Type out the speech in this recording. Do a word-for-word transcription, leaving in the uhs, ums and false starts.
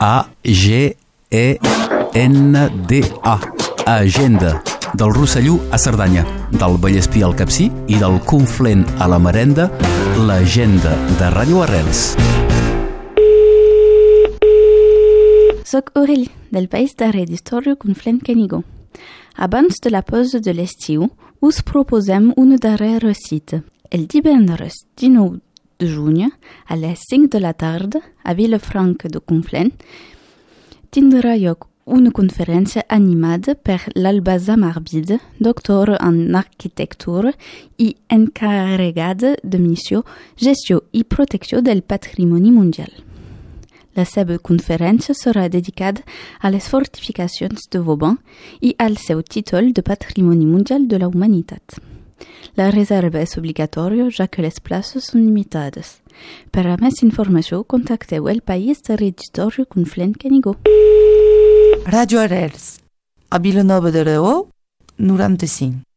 A G E N D A. Agenda. Del Rosselló a Cerdanya, del Vallespir al Capcir i del Conflent a la Marenda, l'agenda de Ràdio Arrels. Soc Aurélie, del País d'Arrel d'Història Conflent Canigó. Abans de la pausa de l'estiu, us proposem una darrera recita. El divendres dinou de juny, a les cinc de la tarda, a Vilafranca de Conflent, tindrà lloc una conferència animada per l'Albazar Marbide, doctor en arquitectura i encarregada de missió, gestió i protecció del patrimoni mundial. La seva conferència serà dedicada a les fortificacions de Vauban i al seu títol de Patrimoni Mundial de la Humanitat. La reserva és obligatòria, ja que les places són limitades. Per a més informació, contacteu el País d'Arrel d'Història Conflent Canigó. Ràdio Arrels, a Vilanova de Reó, noranta-cinc.